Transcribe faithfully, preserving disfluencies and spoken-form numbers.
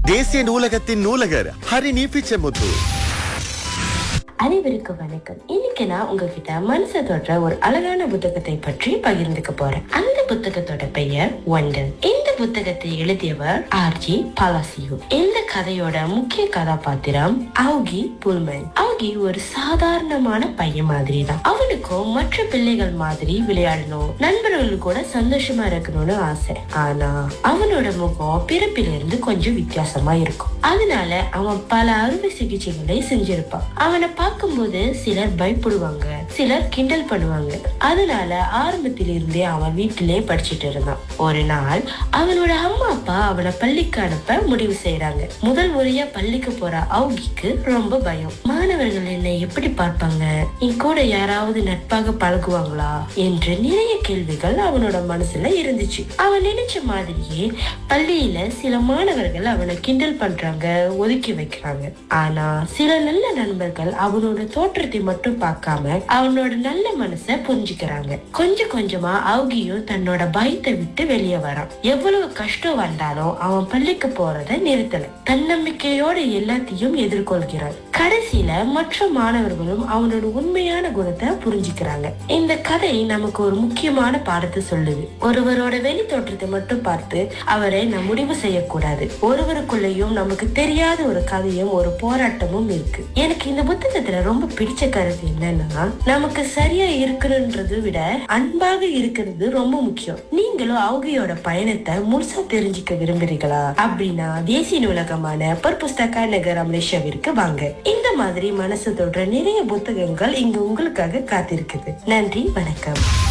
தேசிய நூலகத்தின் நூலகர் ஹரிணி பிச்சமுத்து. அனைவருக்கும் வணக்கம். இன்னைக்கு நான் உங்ககிட்ட மனசை தொற்ற ஒரு அழகான புத்தகத்தை பற்றி பகிர்ந்துக்க போறேன். அந்த புத்தகத்தோட பெயர் ஒண்டர். இந்த புத்தகத்தை எழுதியவர் ஆர்ஜி பாலாசியோ. இந்த கதையோட முக்கிய கதாபாத்திரம் அவுகி புல்மன். அவுகி ஒரு சாதாரணமான பையன் மாதிரி தான். அவனுக்கும் மற்ற பிள்ளைகள் மாதிரி விளையாடணும், நண்பர்கள் கூட சந்தோஷமா இருக்கணும்னு ஆசை. ஆனா அவனோட முகம் பிறப்பிலிருந்து கொஞ்சம் வித்தியாசமா இருக்கும். அதனால அவன் பல அறுவை சிகிச்சைகளை செஞ்சிருப்பான். அவனை பார்க்கும்போது சிலர் பயப்படுவாங்க, சிலர் கிண்டல் பண்ணுவாங்க. அதனால ஆரம்பத்தில இருந்தே அவன் வீட்டிலே படிச்சுட்டு இருந்தான். ஒரு நாள் அவனோட அம்மா அப்பா அவனை பள்ளிக்கு அனுப்ப முடிவு செய்யறாங்க. முதல் முறையா பள்ளிக்கு போற அவுகிக்கு ரொம்ப பயம். மாணவர்கள் என்னை எப்படி பார்ப்பாங்க, என் கூட யாராவது நட்பாக பழகுவாங்களா என்று நிறைய கேள்விகள் அவனோட மனசுல இருந்துச்சு. அவன் நினைச்ச மாதிரியே பள்ளியில சில மாணவர்கள் அவனை கிண்டல் பண்றாங்க, ஒதுக்கி வைக்கிறாங்க. ஆனா சில நல்ல நண்பர்கள் அவனோட தோற்றத்தை மட்டும் பார்க்காம அவனோட நல்ல மனசை புரிஞ்சுக்கிறாங்க. கொஞ்சம் கொஞ்சமா அவுகியும் தன்னோட பயத்தை விட்டு வெளியே வரான். எவ்வளவு கஷ்டம் வந்தாலும் அவன் பள்ளிக்கு போறதை நிறுத்தல. தன்னம்பிக்கையோட எல்லாத்தையும் எதிர்கொள்கிறான். கடைசியில மற்ற மாணவர்களும் அவனோட உண்மையான குணத்தை புரிஞ்சுக்கிறாங்க. இந்த கதை நமக்கு ஒரு முக்கியமான பாடத்தை சொல்லுது. ஒருவரோட வெளி தோற்றத்தை மட்டும் பார்த்து அவரை நாம் முடிவு செய்யக்கூடாது. ஒருவருக்குள்ளேயும் நமக்கு தெரியாத ஒரு கதையும் ஒரு போராட்டமும் இருக்கு. எனக்கு இந்த புத்தகத்துல ரொம்ப பிடிச்ச கருத்து என்னன்னா, நமக்கு சரியா இருக்கணும்ன்றதை விட அன்பாக இருக்கிறது ரொம்ப முக்கியம். நீங்களும் அவுகியோட பயணத்தை முழுசா தெரிஞ்சுக்க விரும்புறீங்களா? அப்படின்னா தேசிய நூலகமான பர்புஸ்தகா நகர் மலேசியாவிற்கு வாங்க. இந்த மாதிரி மனசு தொடுற நிறைய புத்தகங்கள் இங்கு உங்களுக்காக காத்திருக்குது. நன்றி, வணக்கம்.